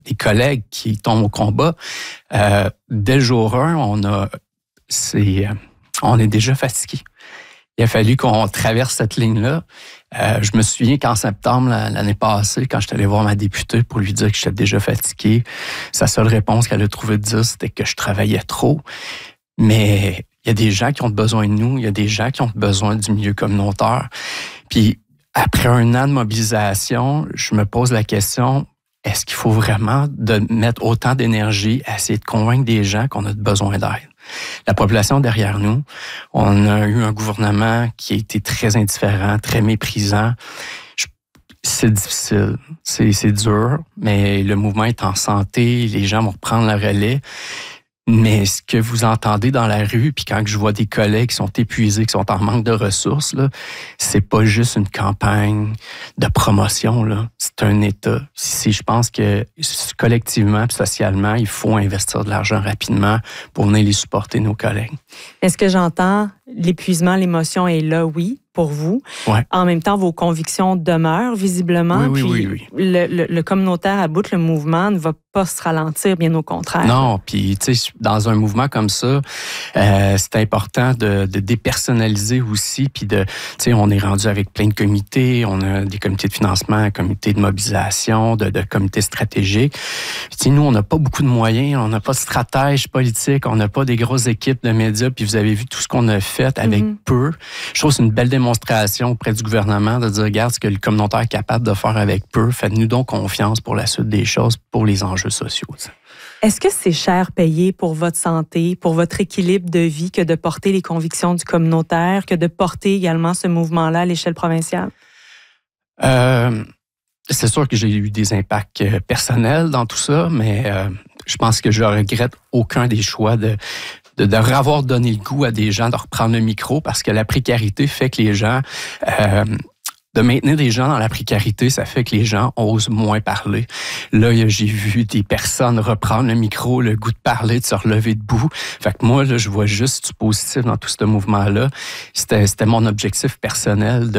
des collègues qui tombent au combat, dès le jour 1, on est déjà fatigué. Il a fallu qu'on traverse cette ligne-là. Je me souviens qu'en septembre, l'année passée, quand je suis allé voir ma députée pour lui dire que j'étais déjà fatigué, sa seule réponse qu'elle a trouvée de dire, c'était que je travaillais trop. Mais il y a des gens qui ont besoin de nous, il y a des gens qui ont besoin du milieu communautaire. Puis après 1 an de mobilisation, je me pose la question, est-ce qu'il faut vraiment mettre autant d'énergie à essayer de convaincre des gens qu'on a besoin d'aide? La population derrière nous, on a eu un gouvernement qui a été très indifférent, très méprisant. C'est difficile, c'est dur, mais le mouvement est en santé, les gens vont reprendre le relais. Mais ce que vous entendez dans la rue, puis quand je vois des collègues qui sont épuisés, qui sont en manque de ressources, là, c'est pas juste une campagne de promotion, là. C'est un État. Je pense que collectivement et socialement, il faut investir de l'argent rapidement pour venir les supporter, nos collègues. Est-ce que j'entends l'épuisement, l'émotion est là, oui, pour vous. Ouais. En même temps, vos convictions demeurent visiblement. Oui. Le communautaire à bout, le mouvement ne va pas se ralentir, bien au contraire. Non, puis tu sais, dans un mouvement comme ça, c'est important de dépersonnaliser aussi, puis tu sais, on est rendu avec plein de comités, on a des comités de financement, un comité de mobilisation, de comités stratégiques. Puis tu sais, nous, on n'a pas beaucoup de moyens, on n'a pas de stratège politique, on n'a pas des grosses équipes de médias, puis vous avez vu tout ce qu'on a fait avec peu. Je trouve que c'est une belle démonstration auprès du gouvernement de dire, regarde ce que le communautaire est capable de faire avec peu, faites-nous donc confiance pour la suite des choses, pour les enjeux sociaux. Est-ce que c'est cher payé pour votre santé, pour votre équilibre de vie que de porter les convictions du communautaire, que de porter également ce mouvement-là à l'échelle provinciale? C'est sûr que j'ai eu des impacts personnels dans tout ça, mais je pense que je regrette aucun des choix de avoir donné le goût à des gens de reprendre le micro parce que la précarité fait que les gens... de maintenir des gens dans la précarité, ça fait que les gens osent moins parler. Là, j'ai vu des personnes reprendre le micro, le goût de parler, de se relever debout. Fait que moi, là, je vois juste du positif dans tout ce mouvement-là. C'était mon objectif personnel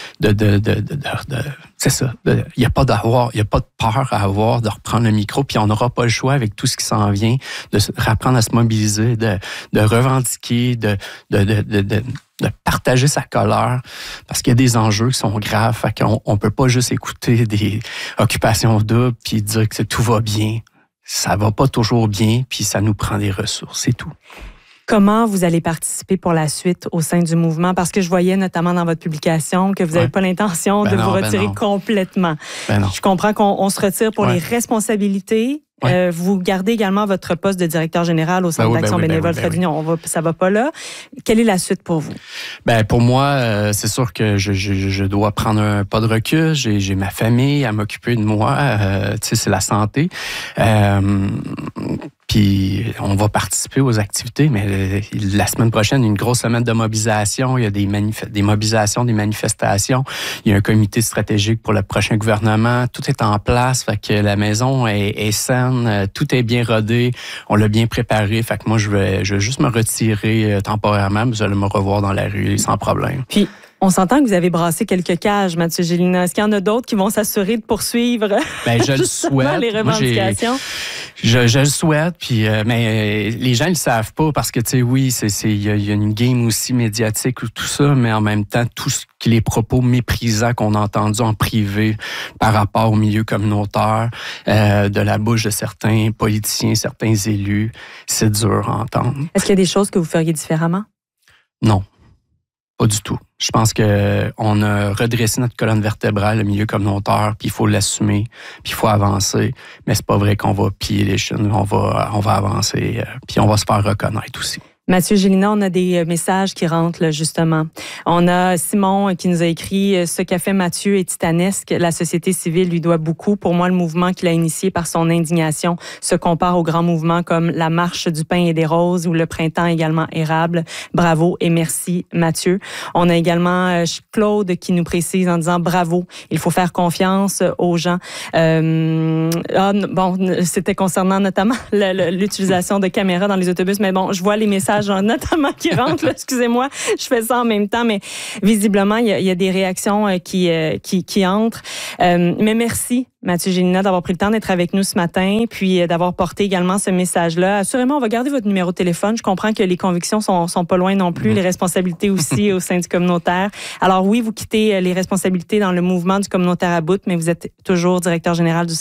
c'est ça. Il n'y a pas de peur à avoir de reprendre le micro, puis on n'aura pas le choix avec tout ce qui s'en vient, de apprendre à se mobiliser, de revendiquer, de partager sa colère, parce qu'il y a des enjeux qui sont graves. Fait qu'on peut pas juste écouter des occupations doubles puis dire que tout va bien. Ça va pas toujours bien, puis ça nous prend des ressources, c'est tout. Comment vous allez participer pour la suite au sein du mouvement? Parce que je voyais notamment dans votre publication que vous n'avez pas l'intention de vous retirer complètement. Je comprends qu'on se retire pour les responsabilités. Vous gardez également votre poste de directeur général au Centre d'action bénévole Fred Vigneault. Ça va pas là. Quelle est la suite pour vous? Pour moi, c'est sûr que je dois prendre un pas de recul. J'ai ma famille à m'occuper de moi. C'est la santé. Puis on va participer aux activités, mais la semaine prochaine, une grosse semaine de mobilisation. Il y a des mobilisations, des manifestations. Il y a un comité stratégique pour le prochain gouvernement. Tout est en place. Fait que la maison est saine. Tout est bien rodé. On l'a bien préparé. Fait que moi, je vais juste me retirer temporairement. Vous allez me revoir dans la rue sans problème. Puis, on s'entend que vous avez brassé quelques cages, Mathieu Gélinas. Est-ce qu'il y en a d'autres qui vont s'assurer de poursuivre je le souhaite. Les revendications? Je le souhaite, puis mais les gens ne le savent pas parce que tu sais, oui, il y a une game aussi médiatique ou tout ça, mais en même temps, les propos méprisants qu'on a entendus en privé par rapport au milieu communautaire, de la bouche de certains politiciens, certains élus, c'est dur à entendre. Est-ce qu'il y a des choses que vous feriez différemment? Non. Pas du tout. Je pense qu'on a redressé notre colonne vertébrale, le milieu communautaire, puis il faut l'assumer, puis il faut avancer. Mais c'est pas vrai qu'on va piller les chines. On va avancer, puis on va se faire reconnaître aussi. Mathieu Gélinas, on a des messages qui rentrent, là, justement. On a Simon qui nous a écrit « Ce qu'a fait Mathieu est titanesque. La société civile lui doit beaucoup. Pour moi, le mouvement qu'il a initié par son indignation se compare aux grands mouvements comme la Marche du pain et des roses ou le Printemps également érable. Bravo et merci, Mathieu. » On a également Claude qui nous précise en disant « Bravo, il faut faire confiance aux gens. » C'était concernant notamment l'utilisation de caméras dans les autobus. Mais bon, je vois les messages messages, notamment qui rentrent. Là, excusez-moi, je fais ça en même temps, mais visiblement, il y a des réactions qui entrent. Mais merci, Mathieu Gélinas, d'avoir pris le temps d'être avec nous ce matin, puis d'avoir porté également ce message-là. Assurément, on va garder votre numéro de téléphone. Je comprends que les convictions sont pas loin non plus, les responsabilités aussi au sein du communautaire. Alors oui, vous quittez les responsabilités dans le mouvement du communautaire à bout, mais vous êtes toujours directeur général du